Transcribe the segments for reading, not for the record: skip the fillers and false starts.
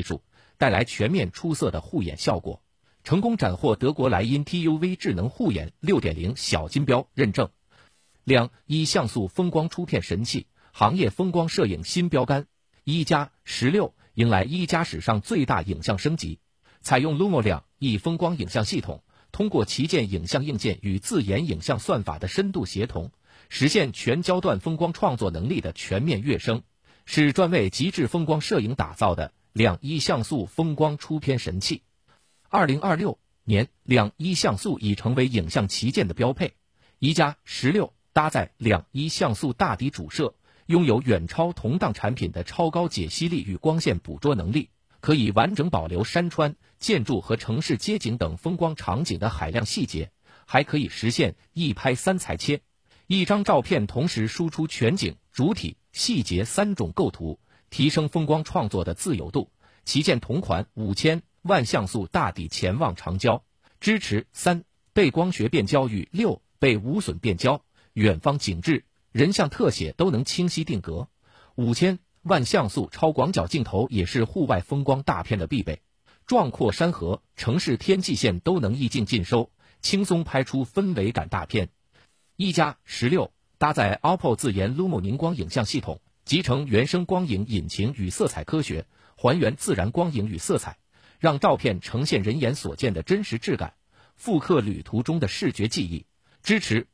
术，带来全面出色的护眼效果，成功斩获德国莱茵 TUV 智能护眼 6.0 小金标认证。2. 1像素风光出片神器，行业风光摄影新标杆。1+16迎来1加史上最大影像升级，采用 Lumo 2E 风光影像系统，通过旗舰影像硬件与自研影像算法的深度协同，实现全焦段风光创作能力的全面跃升，是专为极致风光摄影打造的2.1像素风光出片神器。2026年，2.1像素已成为影像旗舰的标配。1+16搭载2.1像素大底主摄，拥有远超同档产品的超高解析力与光线捕捉能力，可以完整保留山川、建筑和城市街景等风光场景的海量细节，还可以实现一拍三裁切，一张照片同时输出全景、主体、细节3种构图，提升风光创作的自由度。旗舰同款5000万像素大底潜望长焦，支持3倍光学变焦与6倍无损变焦，远方景致、人像特写都能清晰定格。5000万像素超广角镜头也是户外风光大片的必备，壮阔山河、城市天际线都能一镜尽收，轻松拍出氛围感大片。1+16搭载 OPPO 自研 Lumo 凝光影像系统，集成原生光影引擎与色彩科学，还原自然光影与色彩，让照片呈现人眼所见的真实质感，复刻旅途中的视觉记忆。支持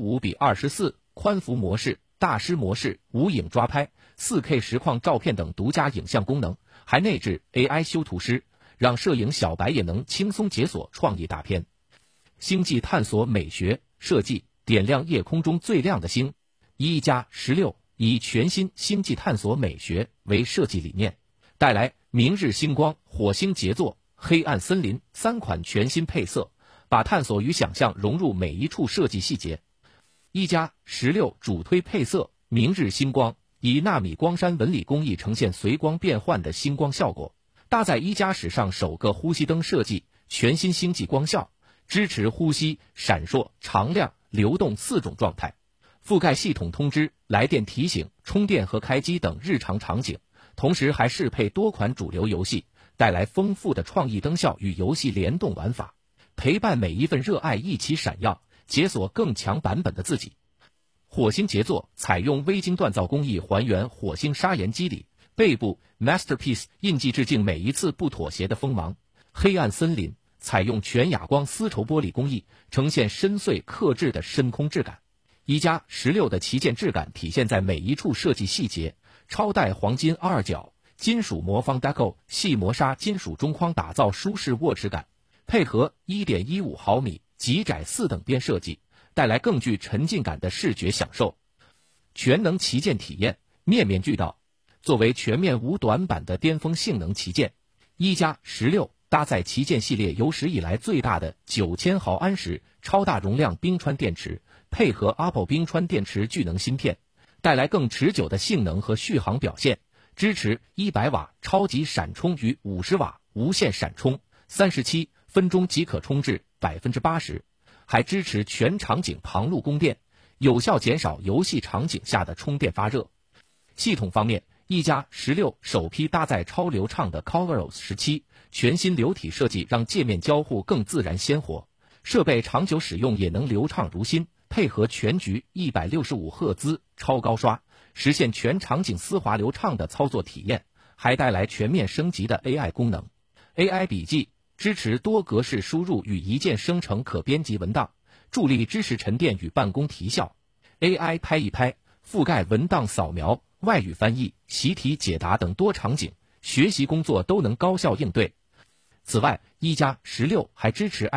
65:24宽幅模式、大师模式、无影抓拍、4K 实况照片等独家影像功能，还内置 AI 修图师，让摄影小白也能轻松解锁创意大片。星际探索美学设计，点亮夜空中最亮的星。1+16以全新星际探索美学为设计理念，带来明日星光、火星杰作、黑暗森林3款全新配色，把探索与想象融入每一处设计细节。1+16主推配色明日星光，以纳米光栅纹理工艺呈现随光变换的星光效果，搭载1加史上首个呼吸灯设计，全新星际光效，支持呼吸、闪烁、常亮、流动4种状态，覆盖系统通知、来电提醒、充电和开机等日常场景，同时还适配多款主流游戏，带来丰富的创意灯效与游戏联动玩法，陪伴每一份热爱一起闪耀，解锁更强版本的自己。火星杰作采用微晶锻造工艺还原火星砂岩肌理，背部 Masterpiece 印记致敬每一次不妥协的锋芒。黑暗森林采用全哑光丝绸玻璃工艺，呈现深邃克制的深空质感。1+16的旗舰质感体现在每一处设计细节，超带黄金2角、金属魔方 Deco 细磨砂金属中框打造舒适握持感，配合 1.15 毫米极窄4等边设计，带来更具沉浸感的视觉享受。全能旗舰体验面面俱到，作为全面无短板的巅峰性能旗舰，1+16搭载旗舰系列有史以来最大的9000毫安时超大容量冰川电池，配合 OPPO 冰川电池聚能芯片，带来更持久的性能和续航表现，支持100瓦超级闪充与50瓦无线闪充，37分钟即可充至80%，还支持全场景旁路供电，有效减少游戏场景下的充电发热。系统方面，1+16首批搭载超流畅的 ColorOS 17，全新流体设计让界面交互更自然鲜活，设备长久使用也能流畅如新，配合全局165赫兹超高刷，实现全场景丝滑流畅的操作体验，还带来全面升级的 AI 功能。AI 笔记支持多格式输入与一键生成可编辑文档，助力知识沉淀与办公提效。AI 拍一拍覆盖文档扫描、外语翻译、习题解答等多场景，学习工作都能高效应对。此外，1+16还支持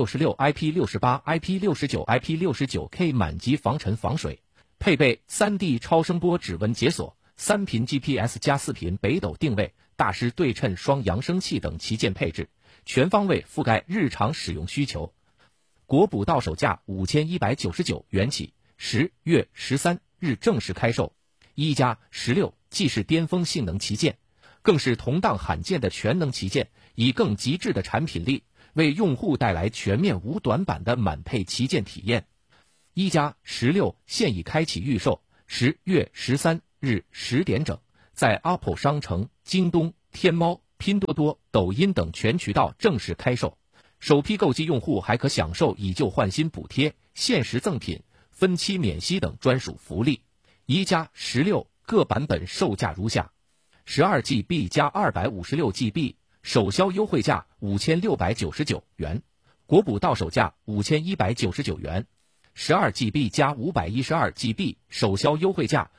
IP66、IP68、IP69、IP69K 满级防尘防水，配备 3D 超声波指纹解锁、3频 GPS 加4频北斗定位、大师对称双扬声器等旗舰配置，全方位覆盖日常使用需求。国补到手价5199元起，10月13日正式开售。1+16既是巅峰性能旗舰，更是同档罕见的全能旗舰，以更极致的产品力为用户带来全面无短板的满配旗舰体验。1+16现已开启预售，10月13日10点整，在 OPPO 商城、京东、天猫、 拼多多、抖音等全渠道正式开售。首批购机用户还可享受以旧换新补贴、限时赠品、分期免息等专属福利。一加16各版本售价如下：12GB 加256GB，首销优惠价5699元，国补到手价5199元；12GB 加512GB，首销优惠价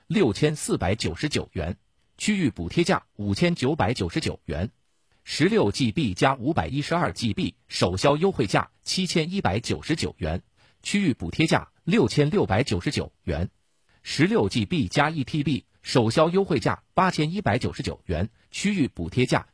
6499元，区域补贴价5999元；16GB 加512GB，首销优惠价7199元，区域补贴价6699元；16GB 加1TB，首销优惠价8199元，区域补贴价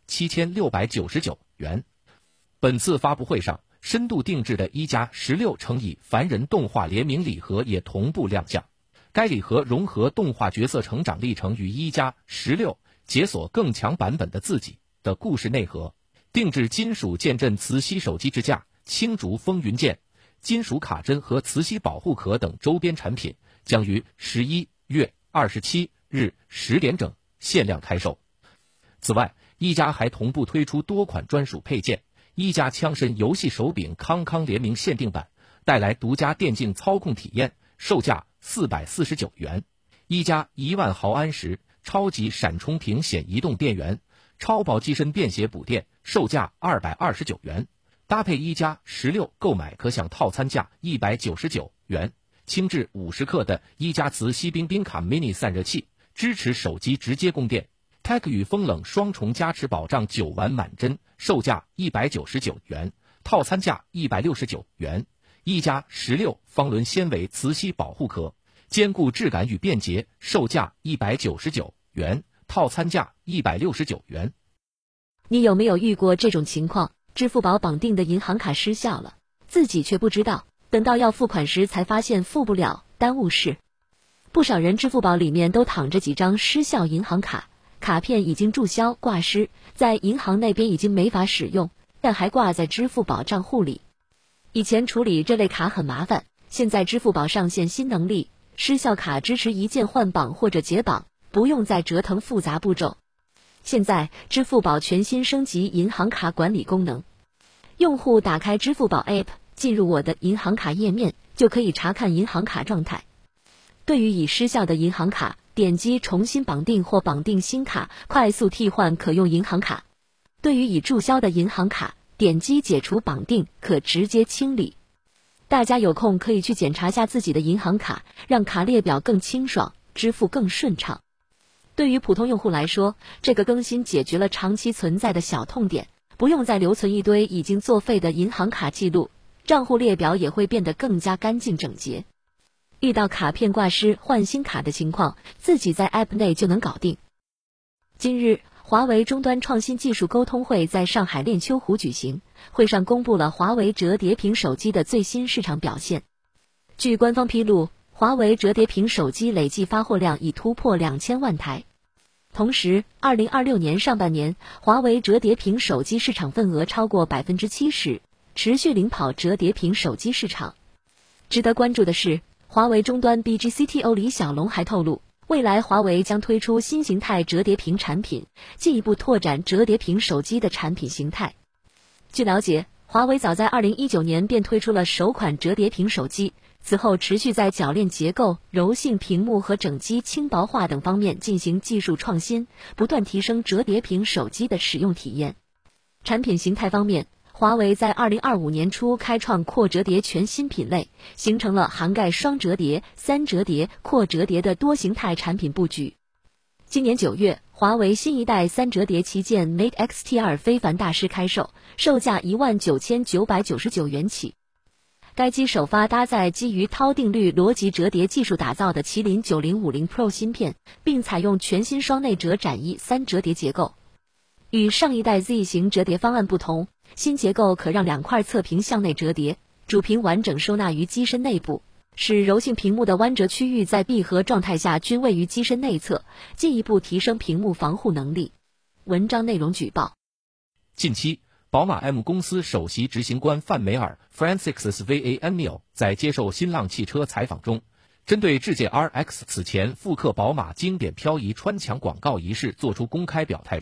7699元。本次发布会上，深度定制的一加16乘以凡人动画联名礼盒也同步亮相。该礼盒融合动画角色成长历程与一加16解锁更强版本的自己的故事内核，定制金属剑阵磁吸手机支架、青竹风云剑、金属卡针和磁吸保护壳等周边产品，将于11月27日10点整限量开售。此外，一加还同步推出多款专属配件，一加枪神游戏手柄康康联名限定版，带来独家电竞操控体验，售价449元；一加1万毫安时超级闪充屏显移动电源，超薄机身便携补电，售价229元。搭配一加16购买可享套餐价199元。轻至50克的一加磁吸冰冰卡 mini 散热器，支持手机直接供电。Tech 与风冷双重加持保障9丸满帧，售价199元，套餐价169元。一加16方轮纤维磁吸保护壳，兼顾质感与便捷，售价199元，套餐价169元。 你有没有遇过这种情况？支付宝绑定的银行卡失效了，自己却不知道，等到要付款时才发现付不了，耽误事。不少人支付宝里面都躺着几张失效银行卡，卡片已经注销挂失，在银行那边已经没法使用，但还挂在支付宝账户里。以前处理这类卡很麻烦，现在支付宝上线新能力，失效卡支持一键换绑或者解绑，不用再折腾复杂步骤。现在支付宝全新升级银行卡管理功能，用户打开支付宝 App， 进入我的银行卡页面，就可以查看银行卡状态。对于已失效的银行卡，点击重新绑定或绑定新卡，快速替换可用银行卡。对于已注销的银行卡，点击解除绑定，可直接清理。大家有空可以去检查下自己的银行卡，让卡列表更清爽，支付更顺畅。对于普通用户来说，这个更新解决了长期存在的小痛点，不用再留存一堆已经作废的银行卡记录，账户列表也会变得更加干净整洁。遇到卡片挂失换新卡的情况，自己在 App 内就能搞定。今日，华为终端创新技术沟通会在上海练秋湖举行，会上公布了华为折叠屏手机的最新市场表现。据官方披露，华为折叠屏手机累计发货量已突破2000万台。同时，2026年上半年，华为折叠屏手机市场份额超过70%，持续领跑折叠屏手机市场。值得关注的是，华为终端 BG CTO 李小龙还透露，未来华为将推出新形态折叠屏产品，进一步拓展折叠屏手机的产品形态。据了解，华为早在2019年便推出了首款折叠屏手机，此后持续在铰链结构、柔性屏幕和整机轻薄化等方面进行技术创新，不断提升折叠屏手机的使用体验。产品形态方面，华为在2025年初开创扩折叠全新品类，形成了涵盖双折叠、三折叠、扩折叠的多形态产品布局。今年9月，华为新一代三折叠旗舰 Mate X-T2 非凡大师开售，售价19999元起。该机首发搭载基于涛定律逻辑折叠技术打造的麒麟9050 Pro 芯片，并采用全新双内折展翼三折叠结构。与上一代 Z 型折叠方案不同，新结构可让两块侧屏向内折叠，主屏完整收纳于机身内部，使柔性屏幕的弯折区域在闭合状态下均位于机身内侧，进一步提升屏幕防护能力。文章内容举报。 近期，宝马 M 公司首席执行官范梅尔 Francis V.A. Anil 在接受新浪汽车采访中，针对智界 RX 此前复刻宝马经典漂移穿墙广告一事作出公开表态称，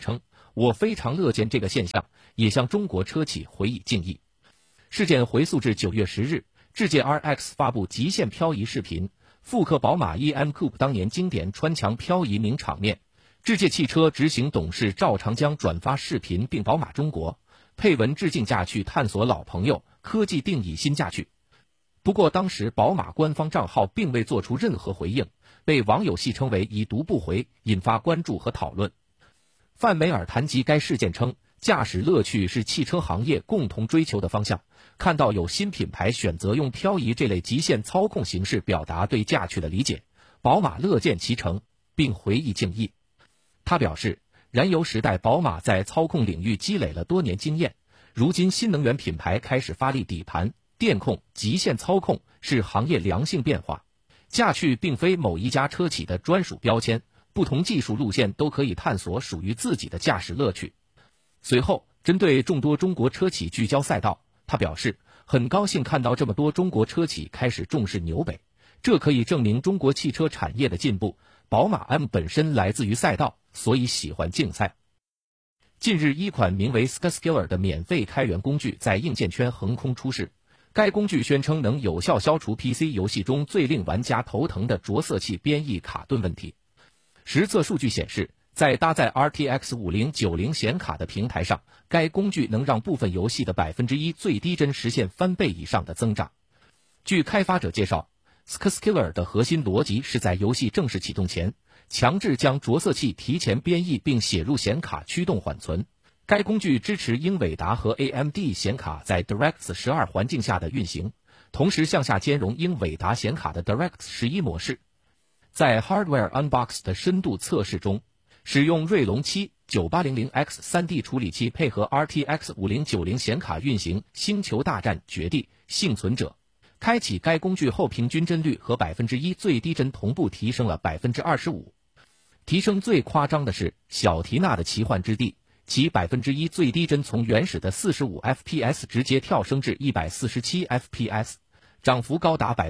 我非常乐见这个现象，也向中国车企回以敬意。事件回溯至9月10日，智界 RX 发布极限漂移视频，复刻宝马 EM Coupe 当年经典穿墙漂移名场面。智界汽车执行董事赵长江转发视频并宝马中国配文致敬驾趣探索老朋友，科技定义新驾趣。不过当时宝马官方账号并未做出任何回应，被网友戏称为已读不回，引发关注和讨论。范梅尔谈及该事件称，驾驶乐趣是汽车行业共同追求的方向，看到有新品牌选择用漂移这类极限操控形式表达对驾趣的理解，宝马乐见其成，并回忆敬意。他表示，燃油时代宝马在操控领域积累了多年经验，如今新能源品牌开始发力底盘、电控、极限操控，是行业良性变化。驾趣并非某一家车企的专属标签，不同技术路线都可以探索属于自己的驾驶乐趣。随后，针对众多中国车企聚焦赛道，他表示，很高兴看到这么多中国车企开始重视纽北，这可以证明中国汽车产业的进步。宝马 M 本身来自于赛道，所以喜欢竞赛。近日，一款名为 Skskiller 的免费开源工具在硬件圈横空出世。该工具宣称能有效消除 PC 游戏中最令玩家头疼的着色器编译卡顿问题。实测数据显示，在搭载 RTX 5090显卡的平台上，该工具能让部分游戏的1%最低帧实现翻倍以上的增长。据开发者介绍， Skskiller 的核心逻辑是在游戏正式启动前，强制将着色器提前编译并写入显卡驱动缓存。该工具支持英伟达和 AMD 显卡在 DirectX 12环境下的运行，同时向下兼容英伟达显卡的 DirectX 11模式。在 Hardware Unbox 的深度测试中，使用锐龙7 9800X 3D 处理器配合 RTX 5090显卡运行《星球大战：绝地幸存者》，开启该工具后，平均帧率和1%最低帧同步提升了25%。提升最夸张的是小缇娜的奇幻之地，其1%最低帧从原始的45 FPS 直接跳升至147 FPS， 涨幅高达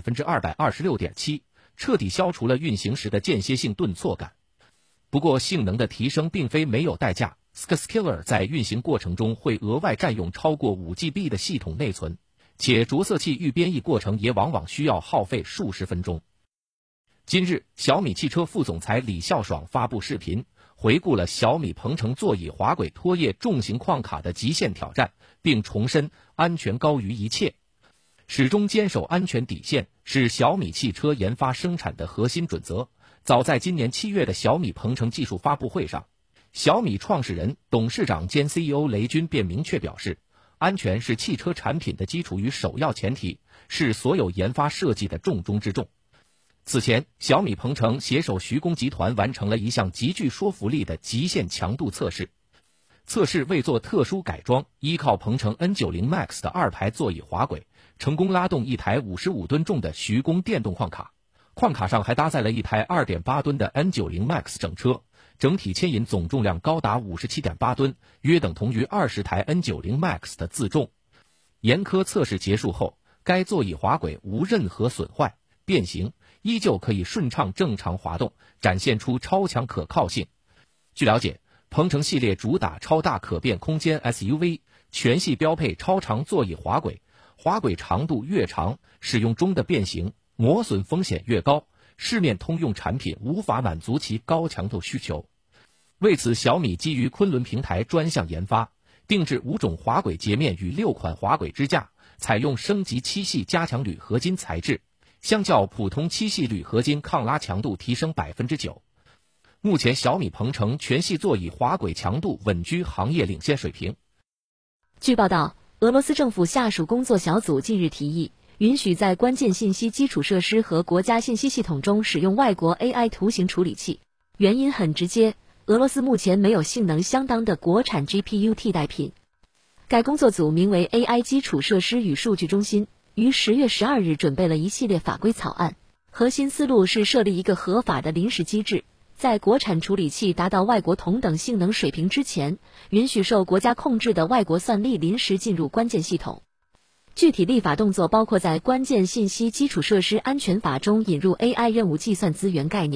226.7%， 彻底消除了运行时的间歇性顿挫感。不过性能的提升并非没有代价， Skskiller 在运行过程中会额外占用超过 5GB 的系统内存，且着色器预编译过程也往往需要耗费数十分钟。今日，小米汽车副总裁李孝爽发布视频，回顾了小米鹏程座椅滑轨拖曳重型矿卡的极限挑战，并重申安全高于一切。始终坚守安全底线是小米汽车研发生产的核心准则。早在今年7月的小米鹏程技术发布会上，小米创始人、董事长兼 CEO 雷军便明确表示，安全是汽车产品的基础与首要前提，是所有研发设计的重中之重。此前，小米鹏程携手徐工集团完成了一项极具说服力的极限强度测试。测试未做特殊改装，依靠鹏程 N90 Max 的2排座椅滑轨，成功拉动一台55吨重的徐工电动矿卡。矿卡上还搭载了一台 2.8 吨的 N90 Max 整车，整体牵引总重量高达 57.8 吨，约等同于20台 N90 Max 的自重。严苛测试结束后，该座椅滑轨无任何损坏、变形，依旧可以顺畅正常滑动，展现出超强可靠性。据了解，鹏程系列主打超大可变空间 SUV， 全系标配超长座椅滑轨，滑轨长度越长，使用中的变形、磨损风险越高，市面通用产品无法满足其高强度需求。为此，小米基于昆仑平台专项研发，定制5种滑轨截面与6款滑轨支架，采用升级7系加强铝合金材质，相较普通7系铝合金抗拉强度提升 9%。目前小米鹏程全系座椅滑轨强度稳居行业领先水平。 据报道，俄罗斯政府下属工作小组近日提议，允许在关键信息基础设施和国家信息系统中使用外国 AI 图形处理器。原因很直接，俄罗斯目前没有性能相当的国产 GPU 替代品。该工作组名为 AI 基础设施与数据中心，于10月12日准备了一系列法规草案，核心思路是设立一个合法的临时机制，在国产处理器达到外国同等性能水平之前，允许受国家控制的外国算力临时进入关键系统。具体立法动作包括在关键信息基础设施安全法中引入 AI 任务计算资源概念，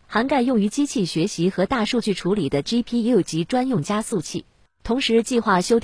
涵盖用于机器学习和大数据处理的 GPU 及专用加速器。同时计划修订